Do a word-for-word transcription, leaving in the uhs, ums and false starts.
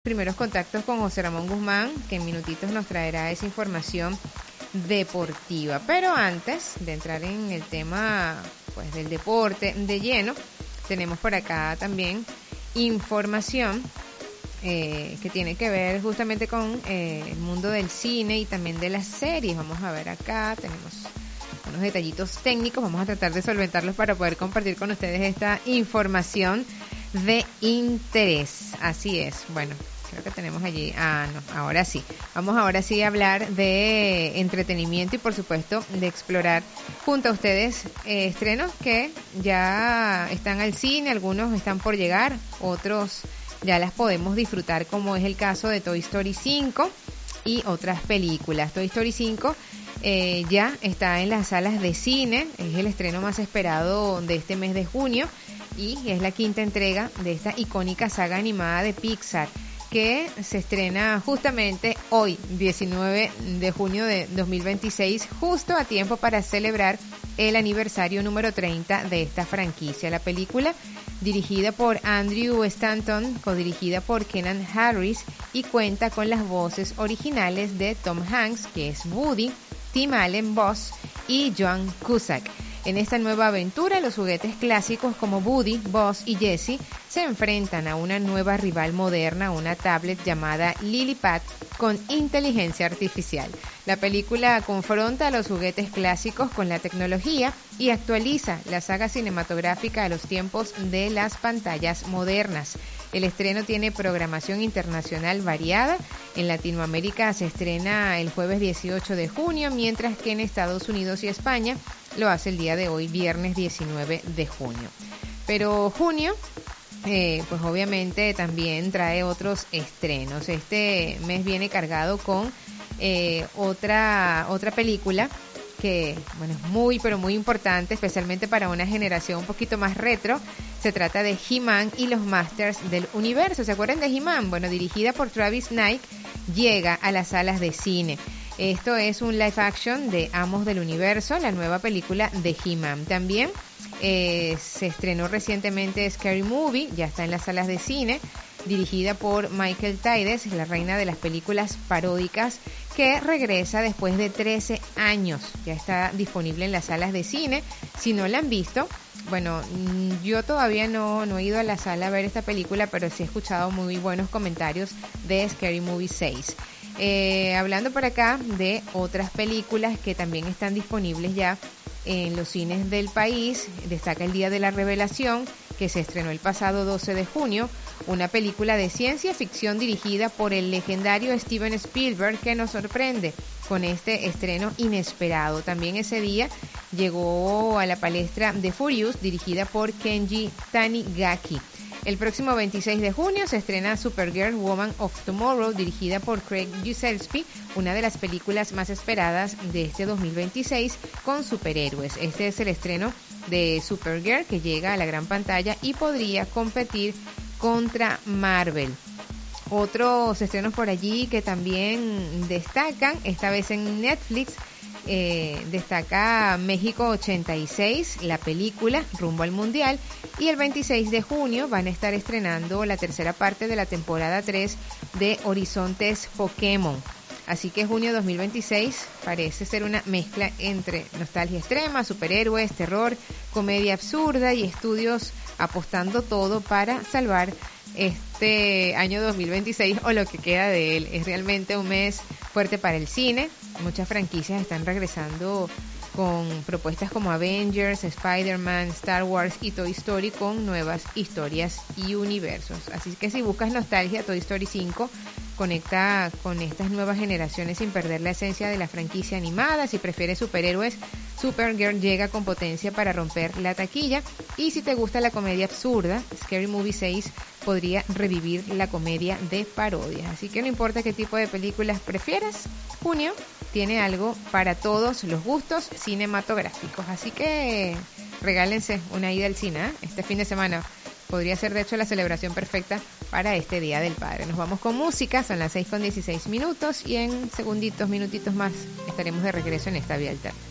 Primeros contactos con José Ramón Guzmán, que en minutitos nos traerá esa información deportiva. Pero antes de entrar en el tema pues del deporte de lleno, tenemos por acá también información eh, que tiene que ver justamente con eh, el mundo del cine y también de las series. Vamos a ver acá, tenemos unos detallitos técnicos, vamos a tratar de solventarlos para poder compartir con ustedes esta información de interés. Así es, bueno, creo que tenemos allí, ah, no, ahora sí. Vamos ahora sí a hablar de entretenimiento y por supuesto de explorar junto a ustedes eh, estrenos que ya están al cine, algunos están por llegar, otros ya las podemos disfrutar, como es el caso de Toy Story cinco y otras películas. Toy Story cinco eh, ya está en las salas de cine, es el estreno más esperado de este mes de junio y es la quinta entrega de esta icónica saga animada de Pixar, que se estrena justamente hoy, diecinueve de junio de dos mil veintiséis, justo a tiempo para celebrar el aniversario número treinta de esta franquicia. La película, dirigida por Andrew Stanton, codirigida por Kenan Harris y cuenta con las voces originales de Tom Hanks, que es Woody, Tim Allen, Buzz, y Joan Cusack. En esta nueva aventura, los juguetes clásicos como Woody, Buzz y Jessie se enfrentan a una nueva rival moderna, una tablet llamada Lillipad con inteligencia artificial. La película confronta a los juguetes clásicos con la tecnología y actualiza la saga cinematográfica a los tiempos de las pantallas modernas. El estreno tiene programación internacional variada. En Latinoamérica se estrena el jueves dieciocho de junio, mientras que en Estados Unidos y España lo hace el día de hoy, viernes diecinueve de junio. Pero junio, eh, pues obviamente también trae otros estrenos. Este mes viene cargado con eh, otra, otra película que, bueno, es muy, pero muy importante, especialmente para una generación un poquito más retro. Se trata de He-Man y los Masters del Universo. ¿Se acuerdan de He-Man? Bueno, dirigida por Travis Knight, llega a las salas de cine. Esto es un live action de Amos del Universo, la nueva película de He-Man. También eh, se estrenó recientemente Scary Movie, ya está en las salas de cine, dirigida por Michael Tides, la reina de las películas paródicas, que regresa después de trece años. Ya está disponible en las salas de cine. Si no la han visto, bueno, yo todavía no, no he ido a la sala a ver esta película, pero sí he escuchado muy buenos comentarios de Scary Movie seis. Eh, hablando por acá de otras películas que también están disponibles ya en los cines del país, destaca El Día de la Revelación, que se estrenó el pasado doce de junio, una película de ciencia ficción dirigida por el legendario Steven Spielberg, que nos sorprende con este estreno inesperado. También ese día llegó a la palestra The Furious, dirigida por Kenji Tanigaki. El próximo veintiséis de junio se estrena Supergirl Woman of Tomorrow, dirigida por Craig Gillespie, una de las películas más esperadas de este dos mil veintiséis con superhéroes. Este es el estreno de Supergirl, que llega a la gran pantalla y podría competir contra Marvel. Otros estrenos por allí que también destacan, esta vez en Netflix, eh, destaca México ochenta y seis, la película Rumbo al Mundial, y el veintiséis de junio van a estar estrenando la tercera parte de la temporada tres de Horizontes Pokémon. Así que junio dos mil veintiséis parece ser una mezcla entre nostalgia extrema, superhéroes, terror, comedia absurda y estudios apostando todo para salvar este año dos mil veintiséis o lo que queda de él. Es realmente un mes fuerte para el cine. Muchas franquicias están regresando con propuestas como Avengers, Spider-Man, Star Wars y Toy Story con nuevas historias y universos. Así que si buscas nostalgia, Toy Story cinco conecta con estas nuevas generaciones sin perder la esencia de la franquicia animada. Si prefieres superhéroes, Supergirl llega con potencia para romper la taquilla. Y si te gusta la comedia absurda, Scary Movie seis podría revivir la comedia de parodias. Así que no importa qué tipo de películas prefieras, junio tiene algo para todos los gustos cinematográficos. Así que regálense una ida al cine, ¿eh? Este fin de semana podría ser de hecho la celebración perfecta para este Día del Padre. Nos vamos con música, son las seis con dieciséis minutos y en segunditos, minutitos más estaremos de regreso en esta vía alterna.